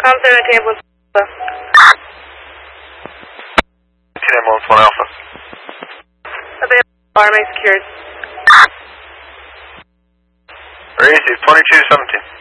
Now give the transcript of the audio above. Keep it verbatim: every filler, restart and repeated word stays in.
Tom seventeen, one Alpha. Available, R M A secured. Very easy, twenty-two seventeen.